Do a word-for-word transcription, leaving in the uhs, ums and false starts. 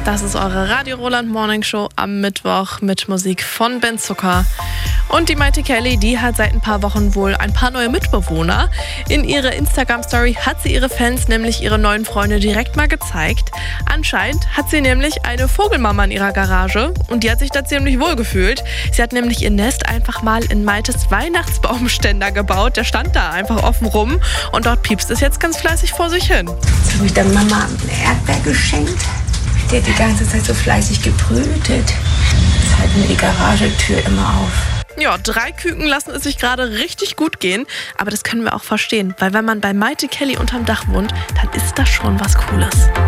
Das ist eure Radio Roland Morning Show am Mittwoch mit Musik von Ben Zucker. Und die Maite Kelly, die hat seit ein paar Wochen wohl ein paar neue Mitbewohner. In ihrer Instagram-Story hat sie ihre Fans nämlich ihre neuen Freunde direkt mal gezeigt. Anscheinend hat sie nämlich eine Vogelmama in ihrer Garage und die hat sich da ziemlich wohl gefühlt. Sie hat nämlich ihr Nest einfach mal in Maites Weihnachtsbaumständer gebaut. Der stand da einfach offen rum und dort piepst es jetzt ganz fleißig vor sich hin. Jetzt habe ich der Mama eine Erdbeer geschenkt. Die hat die ganze Zeit so fleißig gebrütet. Jetzt halten wir die Garagetür immer auf. Ja, drei Küken lassen es sich gerade richtig gut gehen, aber das können wir auch verstehen, weil wenn man bei Maite Kelly unterm Dach wohnt, dann ist das schon was Cooles.